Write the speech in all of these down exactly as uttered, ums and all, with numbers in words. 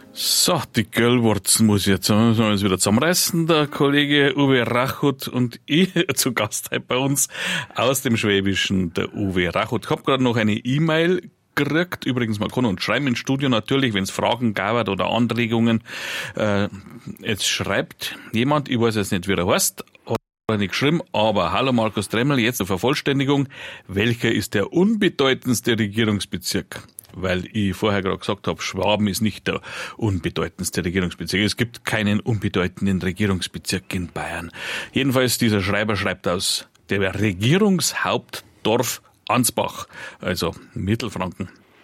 So, die Göllwurzen muss ich jetzt, müssen wir uns wieder zusammenreißen. Der Kollege Uwe Rachut und ich zu Gast heute bei uns aus dem Schwäbischen, der Uwe Rachut. Ich habe gerade noch eine E-Mail gekriegt. Übrigens, man kann uns schreiben ins Studio natürlich, wenn es Fragen gab oder Anregungen. Äh, jetzt schreibt jemand, ich weiß jetzt nicht, wie er heißt, oder nicht geschrieben, aber hallo Markus Dremmel, jetzt zur Vervollständigung. Welcher ist der unbedeutendste Regierungsbezirk? Weil ich vorher gerade gesagt habe, Schwaben ist nicht der unbedeutendste Regierungsbezirk. Es gibt keinen unbedeutenden Regierungsbezirk in Bayern. Jedenfalls, dieser Schreiber schreibt aus der Regierungshauptdorf Ansbach, also Mittelfranken.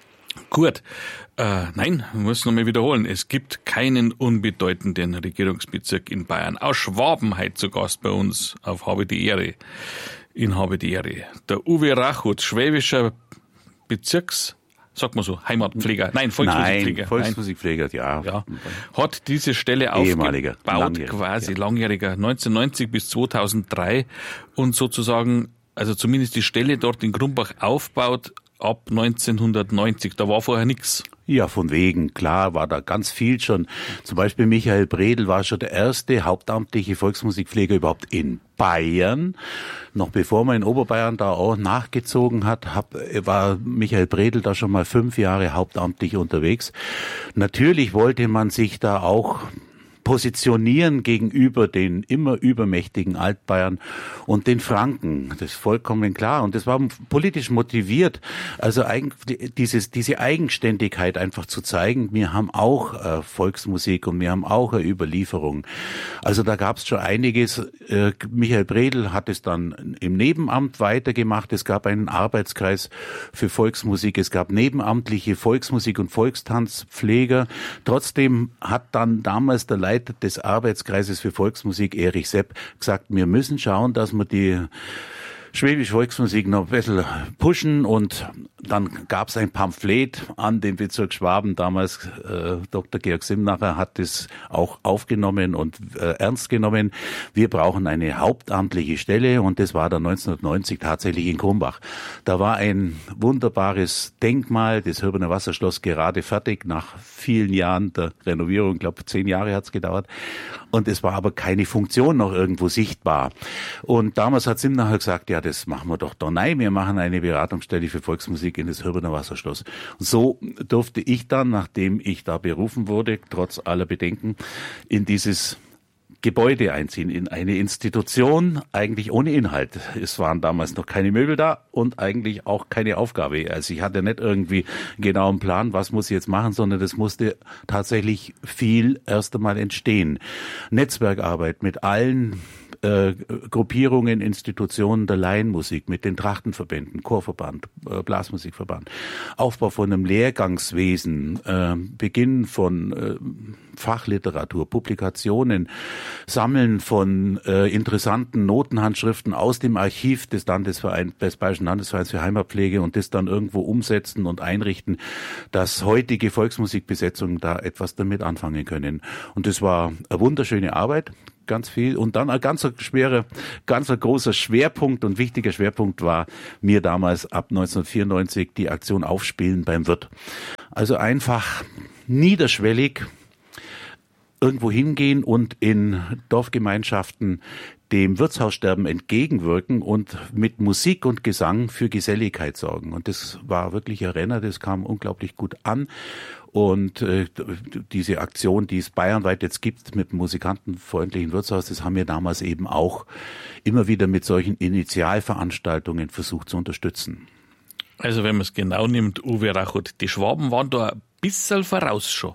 Gut, äh, nein, ich muss nochmal wiederholen. Es gibt keinen unbedeutenden Regierungsbezirk in Bayern. Aus Schwaben heute zu Gast bei uns auf Habe die Ehre. In Habe die Ehre. Der Uwe Rachut, schwäbischer Bezirks Sag mal so, Heimatpfleger. Nein, Volksmusikpfleger. Nein, Volksmusikpfleger, ja. ja. Hat diese Stelle Ehemaliger, aufgebaut, langjähriger, quasi ja. langjähriger, neunzehnhundertneunzig bis zweitausenddrei und sozusagen, also zumindest die Stelle dort in Grumbach aufbaut ab neunzehnhundertneunzig. Da war vorher nichts. Ja, von wegen, klar, war da ganz viel schon. Zum Beispiel Michael Bredl war schon der erste hauptamtliche Volksmusikpfleger überhaupt in Bayern. Noch bevor man in Oberbayern da auch nachgezogen hat, hab, war Michael Bredl da schon mal fünf Jahre hauptamtlich unterwegs. Natürlich wollte man sich da auch positionieren gegenüber den immer übermächtigen Altbayern und den Franken. Das ist vollkommen klar. Und das war politisch motiviert. Also eigentlich dieses, diese Eigenständigkeit einfach zu zeigen. Wir haben auch äh, Volksmusik und wir haben auch eine Überlieferung. Also da gab es schon einiges. Äh, Michael Bredl hat es dann im Nebenamt weitergemacht. Es gab einen Arbeitskreis für Volksmusik. Es gab nebenamtliche Volksmusik- und Volkstanzpfleger. Trotzdem hat dann damals der Leiter des Arbeitskreises für Volksmusik, Erich Sepp, gesagt, wir müssen schauen, dass wir die schwäbische Volksmusik noch ein bisschen pushen, und dann gab es ein Pamphlet an den Bezirk Schwaben. Damals äh, Doktor Georg Simnacher hat es auch aufgenommen und äh, ernst genommen. Wir brauchen eine hauptamtliche Stelle, und das war dann neunzehnhundertneunzig tatsächlich in Krumbach. Da war ein wunderbares Denkmal, das Hürbener Wasserschloss, gerade fertig nach vielen Jahren der Renovierung. Ich glaube, zehn Jahre hat es gedauert. Und es war aber keine Funktion noch irgendwo sichtbar. Und damals hat Simnacher gesagt, ja, das machen wir doch da. Nein, wir machen eine Beratungsstelle für Volksmusik in das Hürbener Wasserschloss. Und so durfte ich dann, nachdem ich da berufen wurde, trotz aller Bedenken, in dieses Gebäude einziehen, in eine Institution, eigentlich ohne Inhalt. Es waren damals noch keine Möbel da und eigentlich auch keine Aufgabe. Also ich hatte nicht irgendwie genau einen Plan, was muss ich jetzt machen, sondern das musste tatsächlich viel erst einmal entstehen. Netzwerkarbeit mit allen Äh, Gruppierungen, Institutionen der Laienmusik, mit den Trachtenverbänden, Chorverband, äh, Blasmusikverband, Aufbau von einem Lehrgangswesen, äh, Beginn von äh, Fachliteratur, Publikationen, Sammeln von äh, interessanten Notenhandschriften aus dem Archiv des Landesvereins, des Bayerischen Landesvereins für Heimatpflege, und das dann irgendwo umsetzen und einrichten, dass heutige Volksmusikbesetzungen da etwas damit anfangen können. Und das war eine wunderschöne Arbeit. Ganz viel. Und dann ein ganz schwerer, ganz ein großer Schwerpunkt und wichtiger Schwerpunkt war mir damals ab neunzehnhundertvierundneunzig die Aktion Aufspielen beim Wirt. Also einfach niederschwellig irgendwo hingehen und in Dorfgemeinschaften dem Wirtshaussterben entgegenwirken und mit Musik und Gesang für Geselligkeit sorgen. Und das war wirklich ein Renner, das kam unglaublich gut an. Und äh, diese Aktion, die es bayernweit jetzt gibt mit dem musikantenfreundlichen Wirtshaus, das haben wir damals eben auch immer wieder mit solchen Initialveranstaltungen versucht zu unterstützen. Also wenn man es genau nimmt, Uwe Rachut, die Schwaben waren da ein bisschen voraus schon.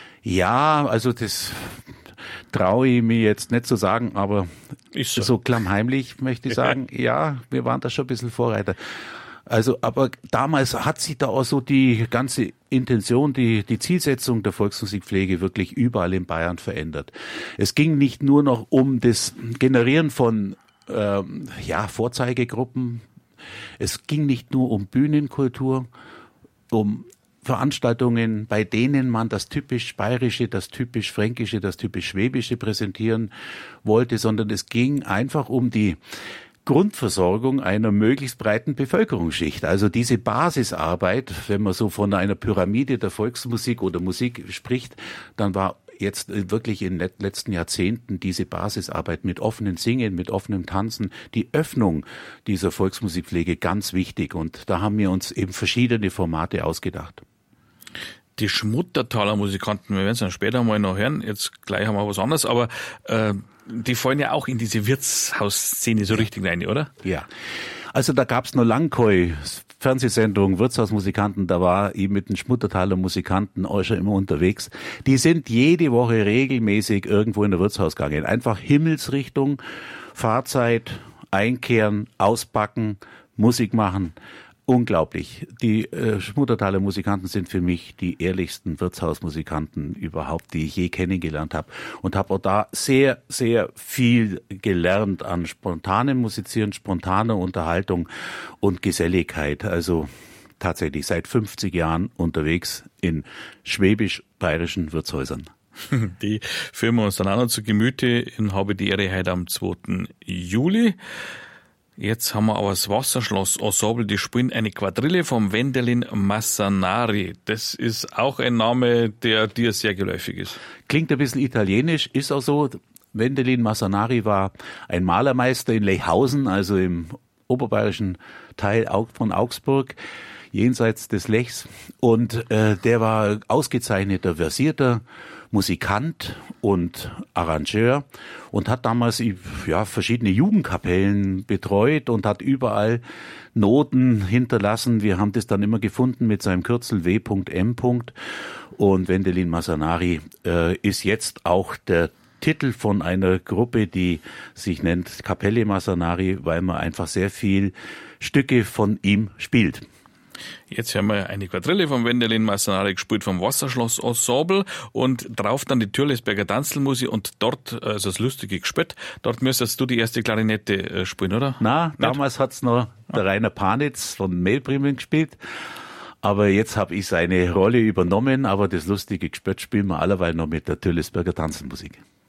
Ja, also das traue ich mir jetzt nicht zu sagen, aber Ist so. so klammheimlich möchte ich sagen, ja, wir waren da schon ein bisschen Vorreiter. Also, aber damals hat sich da auch so die ganze Intention, die, die Zielsetzung der Volksmusikpflege wirklich überall in Bayern verändert. Es ging nicht nur noch um das Generieren von, ähm, ja, Vorzeigegruppen. Es ging nicht nur um Bühnenkultur, um Veranstaltungen, bei denen man das typisch Bayerische, das typisch Fränkische, das typisch Schwäbische präsentieren wollte, sondern es ging einfach um die Grundversorgung einer möglichst breiten Bevölkerungsschicht. Also diese Basisarbeit, wenn man so von einer Pyramide der Volksmusik oder Musik spricht, dann war jetzt wirklich in den letzten Jahrzehnten diese Basisarbeit mit offenen Singen, mit offenem Tanzen, die Öffnung dieser Volksmusikpflege ganz wichtig. Und da haben wir uns eben verschiedene Formate ausgedacht. Die Schmuttertaler Musikanten, wir werden es dann später mal noch hören, jetzt gleich haben wir was anderes, aber äh, die fallen ja auch in diese Wirtshausszene so richtig rein, oder? Ja, also da gab's nur lang keine Fernsehsendung, Wirtshausmusikanten, da war ich mit den Schmuttertaler Musikanten auch schon immer unterwegs. Die sind jede Woche regelmäßig irgendwo in der Wirtshaus gegangen. Einfach Himmelsrichtung, Fahrzeit, einkehren, auspacken, Musik machen. Unglaublich. Die äh, Schmuttertaler Musikanten sind für mich die ehrlichsten Wirtshausmusikanten überhaupt, die ich je kennengelernt habe. Und habe auch da sehr, sehr viel gelernt an spontanem Musizieren, spontaner Unterhaltung und Geselligkeit. Also tatsächlich seit fünfzig Jahren unterwegs in schwäbisch-bayerischen Wirtshäusern. Die führen wir uns dann auch noch zu Gemüte in Habe die Ehre heute am zweiten Juli. Jetzt haben wir aber das Wasserschloss-Ensemble, die spielen eine Quadrille vom Wendelin Massanari. Das ist auch ein Name, der dir sehr geläufig ist. Klingt ein bisschen italienisch, ist auch so. Wendelin Massanari war ein Malermeister in Lechhausen, also im oberbayerischen Teil von Augsburg, jenseits des Lechs. Und äh, der war ausgezeichneter, versierter Musikant und Arrangeur und hat damals ja verschiedene Jugendkapellen betreut und hat überall Noten hinterlassen. Wir haben das dann immer gefunden mit seinem Kürzel W M. Und Wendelin Massanari äh, ist jetzt auch der Titel von einer Gruppe, die sich nennt Kapelle Massanari, weil man einfach sehr viel Stücke von ihm spielt. Jetzt haben wir eine Quadrille vom Wendelin Massanari gespielt vom Wasserschloss-Ensemble und drauf dann die Türlesberger Tanzelmusik und dort, also das lustige Gespött, dort müsstest du die erste Klarinette spielen, oder? Na, Nicht? Damals hat's noch der Rainer Panitz von Mehlprimen gespielt, aber jetzt habe ich seine Rolle übernommen, aber das lustige Gespött spielen wir allerweil noch mit der Türlesberger Tanzelmusik.